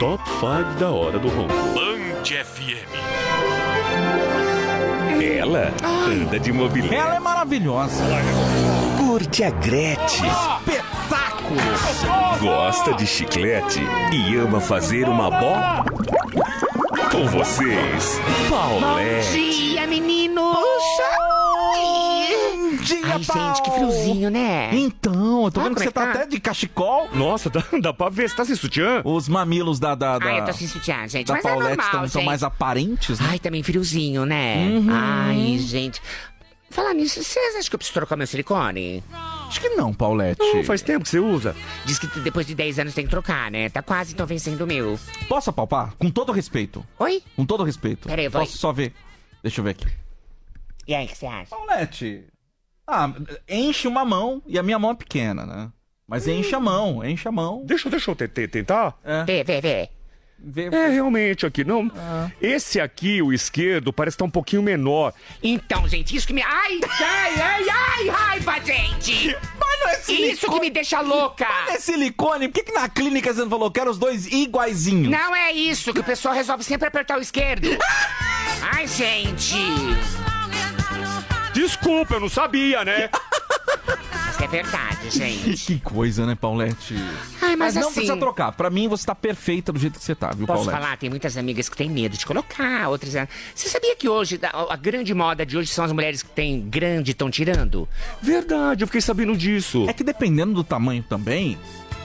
Top 5 da hora do ronco. Band FM. Ela anda de mobilete. Ela é maravilhosa. Curte a Gretchen. Espetáculo. Gosta de chiclete e ama fazer uma bola. Com vocês, Paulette. Bom dia, meninos! Bom dia, Ai, gente, que friozinho, né? Então, eu tô vendo que como é você tá que tá? até de cachecol. Nossa, dá pra ver. Você tá sem sutiã? Os mamilos da Ai, eu tô sem sutiã, gente, da mas Paulette é normal, estão gente. mais aparentes, né? Ai, também friozinho, né? Ai, gente. Falar nisso, vocês acham que eu preciso trocar meu silicone? Acho que não, Paulette. Não, faz tempo que você usa. Diz que depois de 10 anos tem que trocar, né? Tá quase, então vencendo o meu. Posso apalpar? Com todo respeito. Oi? Com todo respeito. Peraí, vai. Posso só ver? Deixa eu ver aqui. E aí, o que você acha? Paulette. Enche uma mão e a minha mão é pequena, né? Mas enche a mão, enche a mão. Deixa eu tentar. Vê. É, realmente, aqui, não. Esse aqui, o esquerdo, parece estar um pouquinho menor. Então, gente, isso que me... Ai, raiva, gente! Mas não é silicone. Isso que me deixa louca! É silicone? Por que na clínica você não falou que eram os dois iguaizinhos? Não é isso, que o pessoal resolve sempre apertar o esquerdo. Ai, gente! Desculpa, eu não sabia, né? Isso é verdade, gente. Que coisa, né, Paulette? Ai, Mas não assim, precisa trocar. Pra mim, você tá perfeita do jeito que você tá, viu, posso Paulette? falar? Tem muitas amigas que têm medo de colocar, outras... Você sabia que hoje, a grande moda de hoje são as mulheres que têm grande e estão tirando? Verdade, eu fiquei sabendo disso. É que dependendo do tamanho também...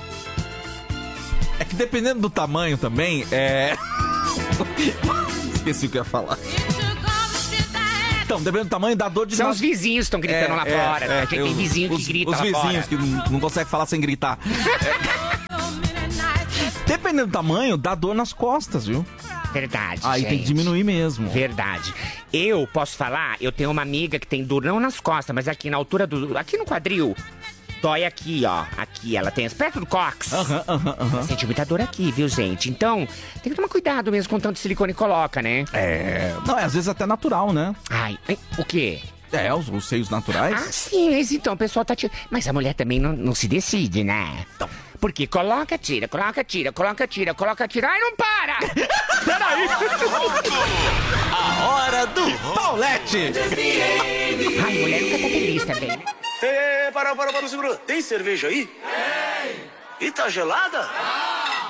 Esqueci o que eu ia falar. Então, dependendo do tamanho, dá dor de... São os vizinhos que estão gritando lá fora. Né? A gente tem vizinho que grita os lá fora. vizinhos que não conseguem falar sem gritar. Dependendo do tamanho, dá dor nas costas, viu? Verdade, Aí gente. tem que diminuir mesmo. Verdade. Eu posso falar, eu tenho uma amiga que tem dor não nas costas, mas aqui na altura do... Aqui no quadril. Dói aqui, ó. Aqui, ela tem perto do cóccix. Aham. Sente muita dor aqui, viu, gente? Então, tem que tomar cuidado mesmo com tanto silicone que coloca, né? Não, às vezes até natural, né? Ai, o quê? Os seios naturais. Ah, sim, mas então o pessoal tá tirando. Mas a mulher também não se decide, né? Porque coloca, tira, coloca, tira, coloca, tira, coloca, tira. Ai, não para! Peraí. A hora do Paulette! Ai, mulher nunca tá feliz também. Para, segura. Tem cerveja aí? Tem. E tá gelada?